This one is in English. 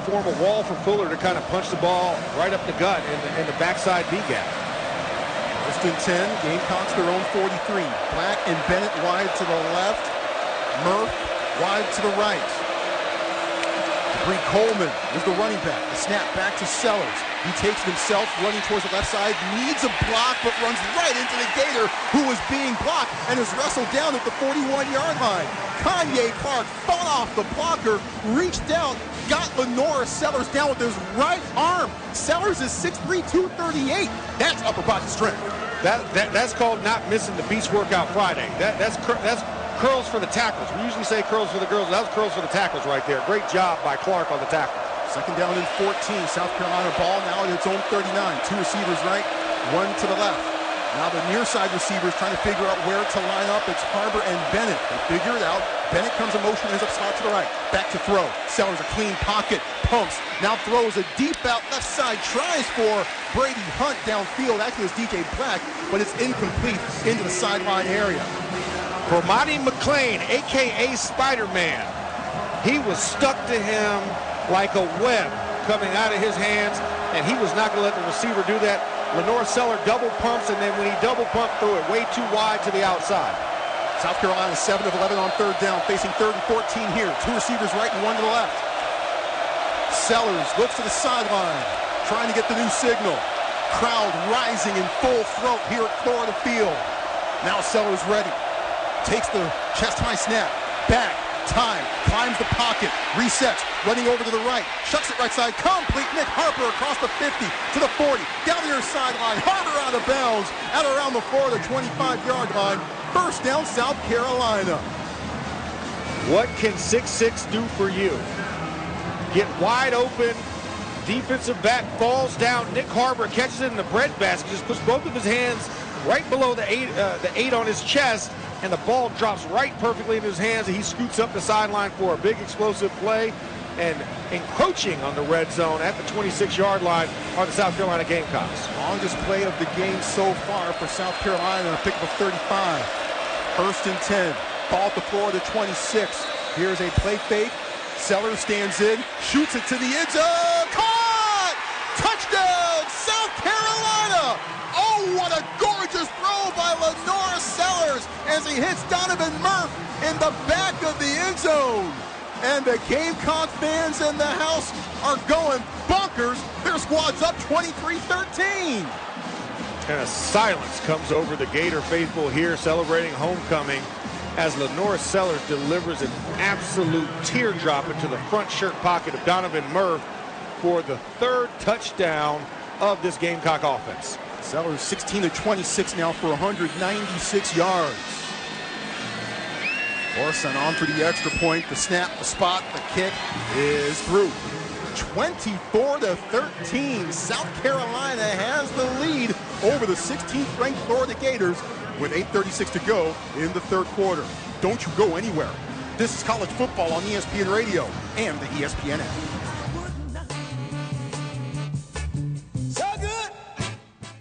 form a wall for Fuller to kind of punch the ball right up the gut in the backside B gap. First and 10, Gamecocks their own 43. Black and Bennett wide to the left. Murph wide to the right. Bree Coleman is the running back. The snap back to Sellers. He takes it himself, running towards the left side, needs a block, but runs right into the Gator, who is being blocked and is wrestled down at the 41-yard line. Kanye Clark fought off the blocker, reached out, got Lenora Sellers down with his right arm. Sellers is 6'3", 238. That's upper body strength. That's called not missing the Beach Workout Friday. That's curls for the tackles. We usually say curls for the girls. That was curls for the tackles right there. Great job by Clark on the tackle. Second down and 14. South Carolina ball now at its own 39. Two receivers right, one to the left. Now the near side receivers trying to figure out where to line up. It's Harbor and Bennett. They figure it out. Bennett comes in motion, ends up slot to the right. Back to throw. Sellers a clean pocket. Pumps. Now throws a deep out left side. Tries for Brady Hunt downfield. Actually it's DJ Black, but it's incomplete into the sideline area. For Monty McClain, a.k.a. Spider-Man, he was stuck to him like a web coming out of his hands, and he was not going to let the receiver do that. Lenore Seller double pumps, and then when he double pumped, threw it way too wide to the outside. South Carolina 7 of 11 on third down, facing 3rd and 14 here. Two receivers right and one to the left. Sellers looks to the sideline, trying to get the new signal. Crowd rising in full throat here at Florida Field. Now Sellers ready. Takes the chest-high snap, back, time, climbs the pocket, resets, running over to the right, shucks it right side, complete. Nick Harper across the 50 to the 40, down the near sideline, Harper out of bounds, at around the Florida 25-yard line. First down, South Carolina. What can 6'6" do for you? Get wide open, defensive back falls down, Nick Harper catches it in the breadbasket, just puts both of his hands right below the eight on his chest, and the ball drops right perfectly in his hands, and he scoots up the sideline for a big explosive play, and encroaching on the red zone at the 26-yard line are the South Carolina Gamecocks. Longest play of the game so far for South Carolina, a pick of 35. First and 10, ball at the Florida 26. Here's a play fake. Sellers stands in, shoots it to the end zone. Caught! Touchdown, South Carolina! Oh, what a gorgeous throw by Lenora Sellers as he hits Donovan Murph in the back of the end zone. And the Gamecock fans in the house are going bonkers. Their squad's up 23-13. And a silence comes over the Gator faithful here celebrating homecoming as Lenora Sellers delivers an absolute teardrop into the front shirt pocket of Donovan Murph for the 3rd touchdown of this Gamecock offense. Sellers 16-26 now for 196 yards. Orson on for the extra point. The snap, the spot, the kick is through. 24-13. South Carolina has the lead over the 16th ranked Florida Gators with 8:36 to go in the 3rd quarter. Don't you go anywhere. This is college football on ESPN Radio and the ESPN app.